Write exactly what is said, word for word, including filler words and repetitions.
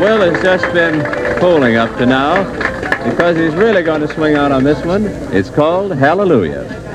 Will has just been fooling up to now because he's really going to swing out on this one. It's called Hallelujah.